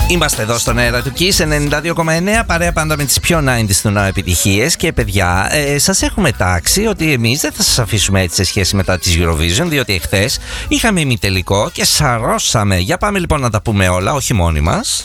Είμαστε εδώ στον αέρα του Kiss 92,9, παρέα πάντα με τις πιο 90's του ναού επιτυχίες. Και παιδιά, σας έχουμε τάξει ότι εμείς δεν θα σας αφήσουμε έτσι σε σχέση μετά της Eurovision, διότι εχθές είχαμε ημιτελικό και σαρώσαμε. Για πάμε λοιπόν να τα πούμε όλα, όχι μόνοι μας.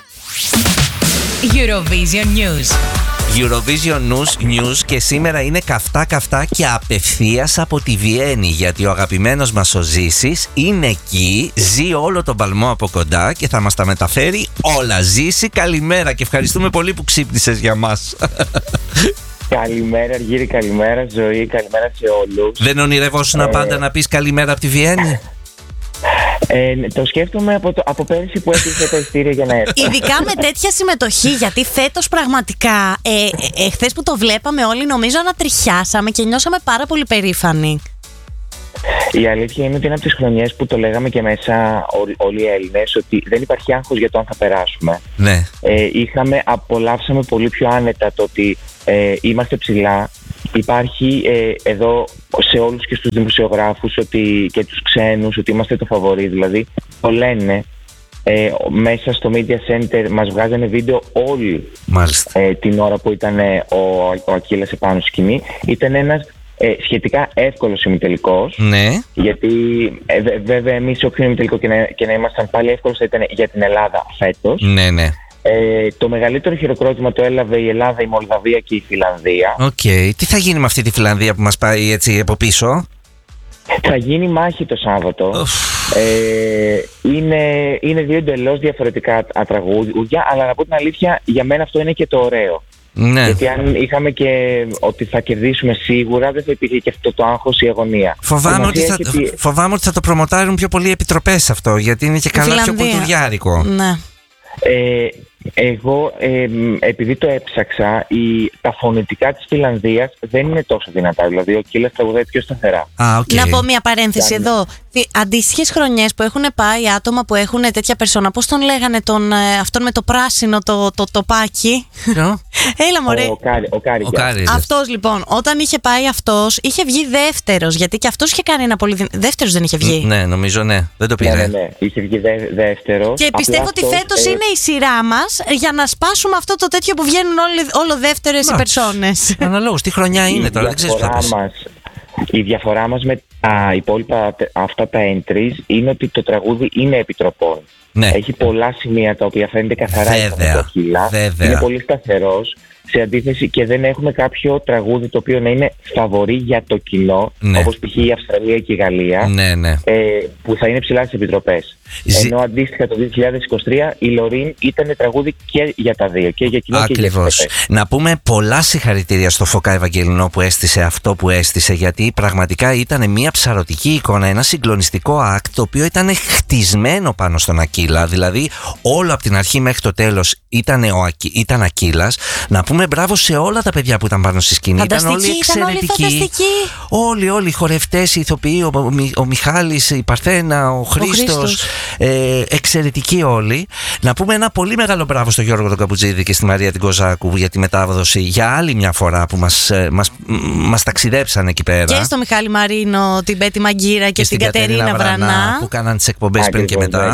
Eurovision News. Eurovision News και σήμερα είναι καυτά και απευθείας από τη Βιέννη, γιατί ο αγαπημένος μας ο Ζήσης είναι εκεί, ζει όλο τον παλμό από κοντά και θα μας τα μεταφέρει όλα. Ζήση, καλημέρα και ευχαριστούμε πολύ που ξύπνησες για μας. Καλημέρα Αργύρη, καλημέρα Ζωή, καλημέρα σε όλους. Δεν ονειρευόσουν πάντα να πεις καλημέρα από τη Βιέννη? Το σκέφτομαι από πέρυσι που έκλεισε τα ειστήρια για να έρθω. Ειδικά με τέτοια συμμετοχή, γιατί φέτος πραγματικά εχθές που το βλέπαμε όλοι νομίζω ανατριχιάσαμε και νιώσαμε πάρα πολύ περήφανοι. Η αλήθεια είναι ότι είναι από τις χρονιές που το λέγαμε και μέσα όλοι οι Έλληνες, ότι δεν υπάρχει άγχος για το αν θα περάσουμε. Ναι. Απολαύσαμε πολύ πιο άνετα το ότι είμαστε ψηλά. Υπάρχει εδώ σε όλους και στους δημοσιογράφους και τους ξένους ότι είμαστε το φαβορί, δηλαδή το λένε. Μέσα στο Media Center μας βγάζανε βίντεο όλη την ώρα που ήταν ο Ακύλας επάνω στη σκηνή. Ήταν ένας σχετικά εύκολος ημιτελικός. Ναι. Γιατί βέβαια εμείς όποιο ημιτελικό και να ήμασταν πάλι εύκολος θα ήταν για την Ελλάδα φέτος. Ναι, ναι. Το μεγαλύτερο χειροκρότημα το έλαβε η Ελλάδα, η Μολδαβία και η Φιλανδία. Τι θα γίνει με αυτή τη Φιλανδία που μας πάει έτσι από πίσω? Θα γίνει μάχη το Σάββατο. Είναι δύο εντελώς διαφορετικά τραγούδια, αλλά να πω την αλήθεια, για μένα αυτό είναι και το ωραίο. Ναι. Γιατί αν είχαμε και ότι θα κερδίσουμε σίγουρα, δεν θα υπήρχε και αυτό το άγχος, η αγωνία. Φοβάμαι ότι θα το προμοτάρουν πιο πολύ οι επιτροπές αυτό, γιατί είναι και καλά πιο κουλτουριάρικο. Ναι. Εγώ επειδή το έψαξα, τα φωνητικά της Φιλανδίας δεν είναι τόσο δυνατά. Δηλαδή ο Κύλας τραγουδάει πιο σταθερά. Να πω μια παρένθεση εδώ. Αντίστοιχες χρονιές που έχουν πάει άτομα που έχουν τέτοια περσόνα, πώς τον λέγανε αυτόν με το πράσινο το τοπάκι? Έλα μωρέ. Ο Κάρι. Αυτός λοιπόν, όταν είχε πάει αυτός, είχε βγει δεύτερος. Γιατί και αυτός είχε κάνει ένα πολύ. Δεύτερος δεν είχε βγει? Ναι, νομίζω ναι. Δεν το πήρε. Ναι. Είχε βγει δεύτερος. Και πιστεύω ότι φέτος είναι η σειρά μας για να σπάσουμε αυτό το τέτοιο που βγαίνουν όλο δεύτερες οι περσόνες. Αναλόγως, τι χρονιά είναι τώρα, δεν ξέρεις ποια πες. Η διαφορά μας με τα υπόλοιπα αυτά τα entries είναι ότι το τραγούδι είναι επιτροπών. Ναι. Έχει πολλά σημεία τα οποία φαίνεται καθαρά το Κύλα. Είναι πολύ σταθερός. Σε αντίθεση, και δεν έχουμε κάποιο τραγούδι το οποίο να είναι φαβορί για το κοινό, όπως π.χ. η Αυστραλία και η Γαλλία, που θα είναι ψηλά στις επιτροπές. Ενώ αντίστοιχα το 2023 η Λωρίν ήταν τραγούδι και για τα δύο, και για κοινό και για επιτροπές. Να πούμε πολλά συγχαρητήρια στο Φωκά Ευαγγελινό που έστησε αυτό που έστησε, γιατί πραγματικά ήταν μια ψαρωτική εικόνα, ένα συγκλονιστικό act το οποίο ήταν χτισμένο πάνω στον Ακύλα. Δηλαδή όλο από την αρχή μέχρι το τέλος ήταν Ακύλας. Να πούμε μπράβο σε όλα τα παιδιά που ήταν πάνω στη σκηνή. Ήταν όλοι εξαιρετικοί. Όλοι οι χορευτές, οι ηθοποιοί, ο Μιχάλης, η Παρθένα, ο Χρήστος. Εξαιρετικοί όλοι. Να πούμε ένα πολύ μεγάλο μπράβο στον Γιώργο τον Καμπουτζίδη και στη Μαρία την Κοζάκου για τη μετάδοση για άλλη μια φορά που μας ταξιδέψαν εκεί πέρα. Και στο Μιχάλη Μαρίνο, την Πέτη Μαγκύρα και στην Κατερίνα Βρανά που κάναν τις εκπομπές πριν και μετά.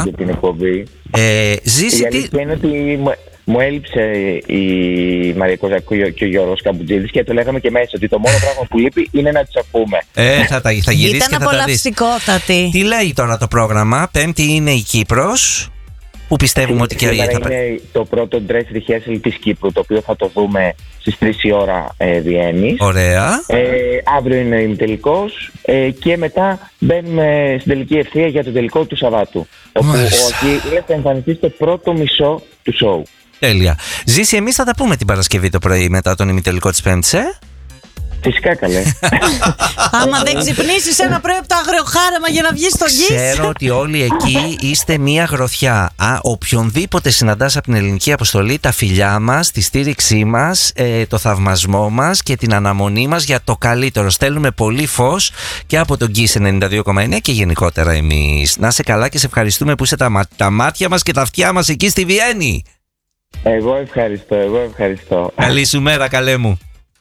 Ζήση, είναι ότι μου έλειψε η Μαρία Κοζάκου και ο Γιώργος Καμπουτζίδης και το λέγαμε και μέσα ότι το μόνο πράγμα που λείπει είναι να τους ακούμε. Θα γυρίσει και θα τα δεις. Ήταν απολαυστικότατη. Τι λέει τώρα το πρόγραμμα? Πέμπτη είναι η Κύπρος, που πιστεύουμε ότι και είναι το πρώτο dress rehearsal της Κύπρου, το οποίο θα το δούμε στις 3 η ώρα Βιέννης. Ωραία. Αύριο είναι ημιτελικός και μετά μπαίνουμε στην τελική ευθεία για το τελικό του Σαββάτου, όπου ο Ακύλας θα εμφανιστεί στο πρώτο μισό του σοου. Τέλεια. Ζήση, εμείς θα τα πούμε την Παρασκευή το πρωί μετά τον ημιτελικό της Πέμπτης, Φυσικά καλέ. Άμα δεν ξυπνήσεις ένα πρωί από το αγριοχάραμα για να βγεις στον Kiss. Ξέρω ότι όλοι εκεί είστε μία γροθιά. Οποιονδήποτε συναντάς από την ελληνική αποστολή, τα φιλιά μας, τη στήριξή μας, το θαυμασμό μας και την αναμονή μας για το καλύτερο. Στέλνουμε πολύ φως και από τον Kiss 92,9 και γενικότερα εμείς. Να είσαι καλά και σε ευχαριστούμε που είσαι τα μάτια μας και τα αυτιά μας εκεί στη Βιέννη. Εγώ ευχαριστώ. Καλή σου μέρα, καλέ μου.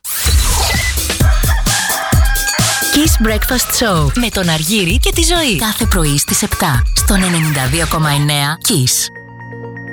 Kiss Breakfast Show με τον Αργύρη και τη Ζωή. Κάθε πρωί στις 7 στον 92,9 Kiss.